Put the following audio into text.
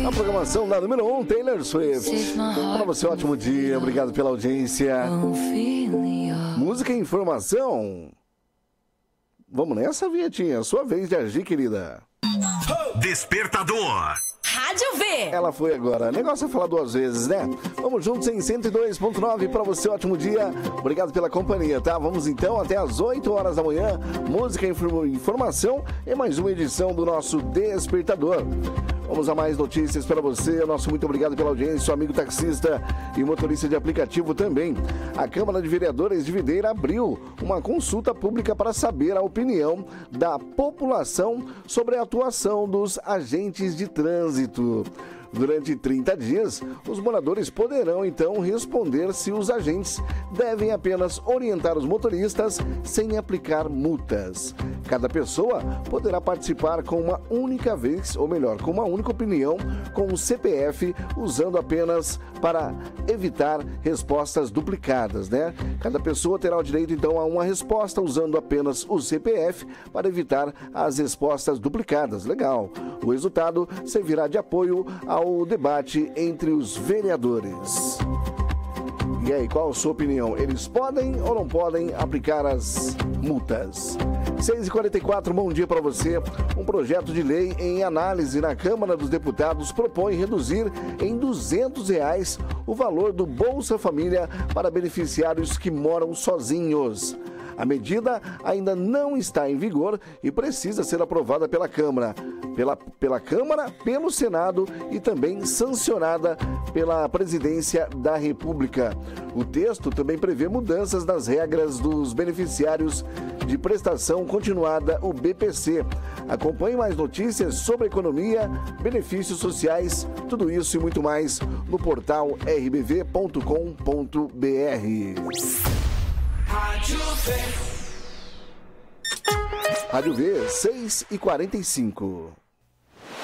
Na programação da número 1, Taylor Swift. Para você, ótimo dia. Obrigado pela audiência. Música e informação. Vamos nessa, Vietinha. Sua vez de agir, querida. Despertador. Rádio V. Ela foi agora. O negócio é falar duas vezes, né? Vamos juntos em 102.9 para você, ótimo dia. Obrigado pela companhia, tá? Vamos então até às 8 horas da manhã. Música e informação e mais uma edição do nosso Despertador. Vamos a mais notícias para você. Nosso muito obrigado pela audiência, seu amigo taxista e motorista de aplicativo também. A Câmara de Vereadores de Videira abriu uma consulta pública para saber a opinião da população sobre a atuação dos agentes de trânsito. Durante 30 dias, os moradores poderão então responder se os agentes devem apenas orientar os motoristas sem aplicar multas. Cada pessoa poderá participar com uma única vez, ou melhor, com uma única opinião, com o CPF, usando apenas para evitar respostas duplicadas, né? Cada pessoa terá o direito então a uma resposta usando apenas o CPF para evitar as respostas duplicadas. Legal. O resultado servirá de apoio ao debate entre os vereadores. E aí, qual a sua opinião? Eles podem ou não podem aplicar as multas? 6h44, bom dia para você. Um projeto de lei em análise na Câmara dos Deputados propõe reduzir em R$200 o valor do Bolsa Família para beneficiários que moram sozinhos. A medida ainda não está em vigor e precisa ser aprovada pela Câmara, pelo Senado e também sancionada pela Presidência da República. O texto também prevê mudanças nas regras dos beneficiários de prestação continuada, o BPC. Acompanhe mais notícias sobre economia, benefícios sociais, tudo isso e muito mais no portal rbv.com.br. Rádio V, 6h45.